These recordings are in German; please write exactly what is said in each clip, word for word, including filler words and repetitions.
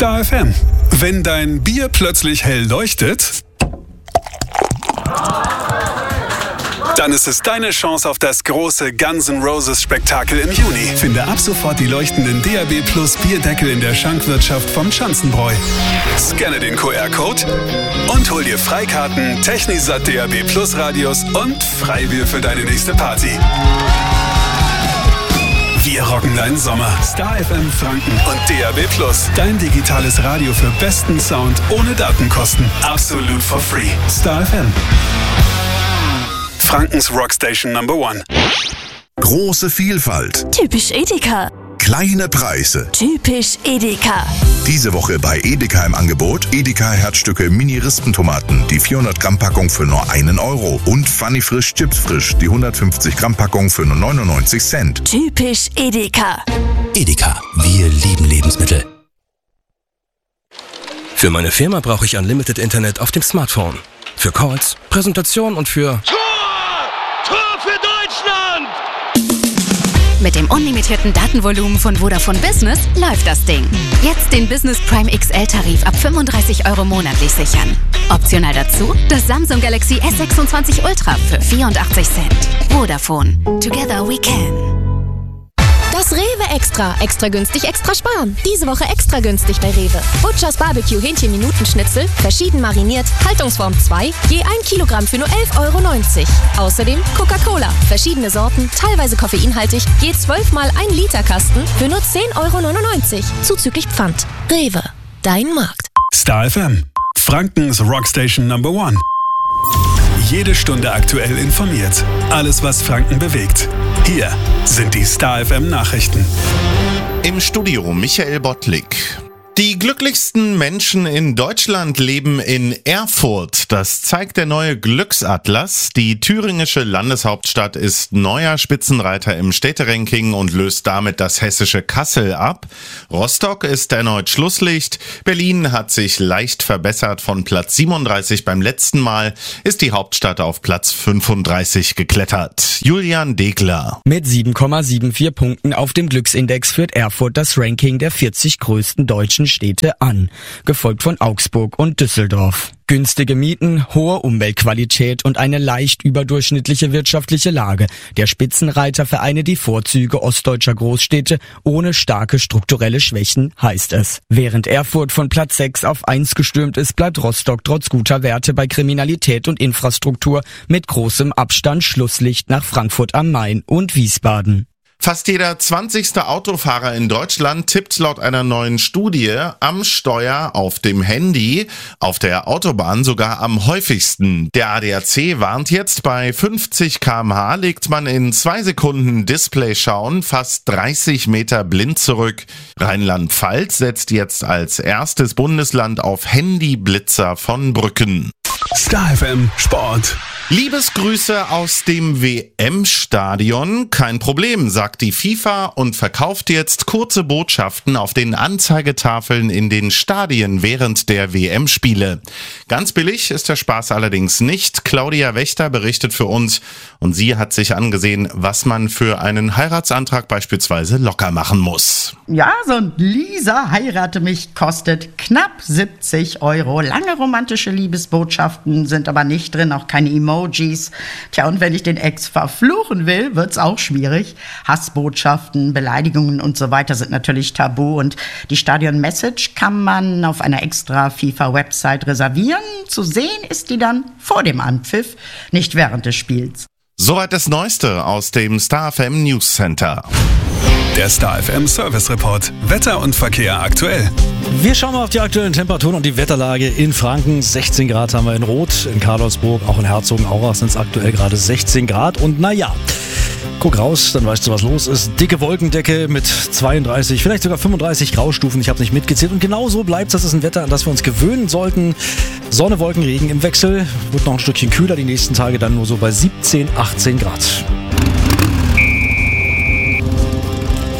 Star F M. Wenn dein Bier plötzlich hell leuchtet, dann ist es deine Chance auf das große Guns N' Roses Spektakel im Juni. Finde ab sofort die leuchtenden D A B Plus Bierdeckel in der Schankwirtschaft vom Schanzenbräu. Scanne den Q R-Code und hol dir Freikarten, Technisat D A B Plus Radios und Freibier für deine nächste Party. Wir rocken deinen Sommer. Star F M Franken und D A B Plus. Dein digitales Radio für besten Sound ohne Datenkosten. Absolut for free. Star F M. Frankens Rockstation Number One. Große Vielfalt. Typisch Edeka. Kleine Preise. Typisch Edeka. Diese Woche bei Edeka im Angebot Edeka Herzstücke Mini-Rispentomaten, die vierhundert Gramm Packung für nur einen Euro. Und Funny Frisch Chips Frisch, die hundertfünfzig Gramm Packung für nur neunundneunzig Cent. Typisch Edeka. Edeka, wir lieben Lebensmittel. Für meine Firma brauche ich Unlimited Internet auf dem Smartphone. Für Calls, Präsentationen und für... Tor! Tor für Deutschland! Mit dem unlimitierten Datenvolumen von Vodafone Business läuft das Ding. Jetzt den Business Prime X L-Tarif ab fünfunddreißig Euro monatlich sichern. Optional dazu das Samsung Galaxy S sechsundzwanzig Ultra für vierundachtzig Cent. Vodafone. Together we can. Das Rewe Extra. Extra günstig, extra sparen. Diese Woche extra günstig bei Rewe. Butchers Barbecue Hähnchen-Minutenschnitzel, verschieden mariniert, Haltungsform zwei, je ein Kilogramm für nur elf Euro neunzig. Außerdem Coca-Cola, verschiedene Sorten, teilweise koffeinhaltig, je zwölf mal ein Liter Kasten für nur zehn Euro neunundneunzig. Zuzüglich Pfand. Rewe. Dein Markt. Star F M. Frankens Rockstation Number One. Jede Stunde aktuell informiert. Alles, was Franken bewegt. Hier sind die Star F M Nachrichten. Im Studio Michael Bottlik. Die glücklichsten Menschen in Deutschland leben in Erfurt. Das zeigt der neue Glücksatlas. Die thüringische Landeshauptstadt ist neuer Spitzenreiter im Städteranking und löst damit das hessische Kassel ab. Rostock ist erneut Schlusslicht. Berlin hat sich leicht verbessert. Von Platz siebenunddreißig beim letzten Mal ist die Hauptstadt auf Platz fünfunddreißig geklettert. Julian Degler. Mit sieben Komma vierundsiebzig Punkten auf dem Glücksindex führt Erfurt das Ranking der vierzig größten deutschen Städte an, gefolgt von Augsburg und Düsseldorf. Günstige Mieten, hohe Umweltqualität und eine leicht überdurchschnittliche wirtschaftliche Lage. Der Spitzenreiter vereine die Vorzüge ostdeutscher Großstädte ohne starke strukturelle Schwächen, heißt es. Während Erfurt von Platz sechs auf eins gestürmt ist, bleibt Rostock trotz guter Werte bei Kriminalität und Infrastruktur mit großem Abstand Schlusslicht nach Frankfurt am Main und Wiesbaden. Fast jeder zwanzigste Autofahrer in Deutschland tippt laut einer neuen Studie am Steuer auf dem Handy, auf der Autobahn sogar am häufigsten. Der A D A C warnt jetzt, bei fünfzig Kilometer pro Stunde legt man in zwei Sekunden Display schauen fast dreißig Meter blind zurück. Rheinland-Pfalz setzt jetzt als erstes Bundesland auf Handyblitzer von Brücken. Star F M Sport. Liebesgrüße aus dem W M-Stadion. Kein Problem, sagt die FIFA und verkauft jetzt kurze Botschaften auf den Anzeigetafeln in den Stadien während der W M-Spiele. Ganz billig ist der Spaß allerdings nicht. Claudia Wächter berichtet für uns und sie hat sich angesehen, was man für einen Heiratsantrag beispielsweise locker machen muss. Ja, so ein Lisa heirate mich kostet knapp siebzig Euro. Lange romantische Liebesbotschaften sind aber nicht drin, auch keine Emojis. Tja, und wenn ich den Ex verfluchen will, wird's auch schwierig. Hassbotschaften, Beleidigungen und so weiter sind natürlich tabu und die Stadion-Message kann man auf einer extra FIFA-Website reservieren. Zu sehen ist die dann vor dem Anpfiff, nicht während des Spiels. Soweit das Neueste aus dem Star F M News Center. Der Star F M Service Report. Wetter und Verkehr aktuell. Wir schauen mal auf die aktuellen Temperaturen und die Wetterlage in Franken. sechzehn Grad haben wir in Rot, in Karlsburg, auch in Herzogenaurach sind es aktuell gerade sechzehn Grad. Und naja, guck raus, dann weißt du, was los ist. Dicke Wolkendecke mit zweiunddreißig, vielleicht sogar fünfunddreißig Graustufen. Ich habe nicht mitgezählt. Und genau so bleibt es. Das ist ein Wetter, an das wir uns gewöhnen sollten. Sonne, Wolken, Regen im Wechsel. Wird noch ein Stückchen kühler. Die nächsten Tage dann nur so bei siebzehn, achtzehn Grad.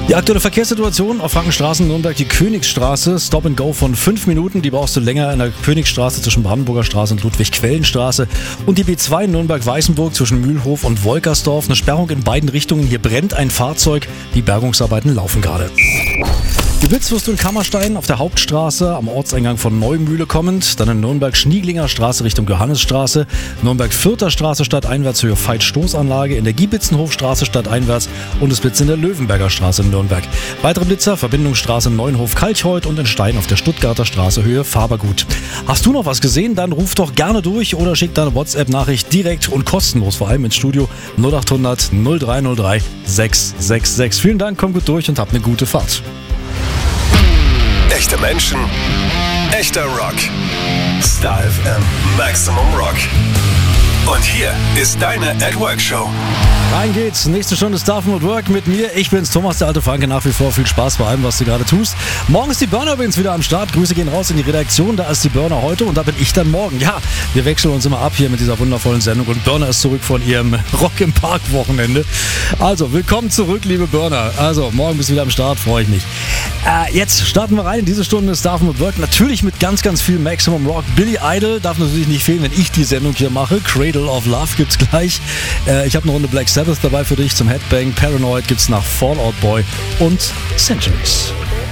Die aktuelle Verkehrssituation auf Frankenstraßen Nürnberg, die Königsstraße, Stop and Go von fünf Minuten, die brauchst du länger in der Königsstraße zwischen Brandenburger Straße und Ludwig-Quellenstraße und die B zwei Nürnberg-Weißenburg zwischen Mühlhof und Wolkersdorf, eine Sperrung in beiden Richtungen, hier brennt ein Fahrzeug, die Bergungsarbeiten laufen gerade. Geblitzt wirst du in Kammerstein auf der Hauptstraße am Ortseingang von Neumühle kommend, dann in Nürnberg Schnieglinger Straße Richtung Johannesstraße, Nürnberg Vierter Straße stadteinwärts Höhe Veit-Stoßanlage, in der Giebitzenhofstraße stadteinwärts und es blitzt in der Löwenberger Straße in Nürnberg. Weitere Blitzer, Verbindungsstraße Neunhof-Kalchholt und in Stein auf der Stuttgarter Straße Höhe Fabergut. Hast du noch was gesehen? Dann ruf doch gerne durch oder schick deine WhatsApp-Nachricht direkt und kostenlos, vor allem ins Studio null acht hundert null drei null drei sechs sechs sechs. Vielen Dank, komm gut durch und habt eine gute Fahrt. Echte Menschen, echter Rock. Star F M Maximum Rock. Und hier ist deine At Work Show. Rein geht's. Nächste Stunde Star F M at Work mit mir. Ich bin's, Thomas, der alte Franke. Nach wie vor viel Spaß bei allem, was du gerade tust. Morgen ist die Burner-Bins wieder am Start. Grüße gehen raus in die Redaktion. Da ist die Burner heute und da bin ich dann morgen. Ja, wir wechseln uns immer ab hier mit dieser wundervollen Sendung. Und Burner ist zurück von ihrem Rock im Park Wochenende. Also, willkommen zurück, liebe Burner. Also, morgen bist du wieder am Start. Freue ich mich. Äh, jetzt starten wir rein in diese Stunde Star F M at Work. Natürlich mit ganz, ganz viel Maximum Rock. Billy Idol darf natürlich nicht fehlen, wenn ich die Sendung hier mache. Cradle of Love gibt's gleich. Äh, ich habe eine Runde Black Sabbath dabei für dich zum Headbang. Paranoid gibt's nach Fall Out Boy und Centuries.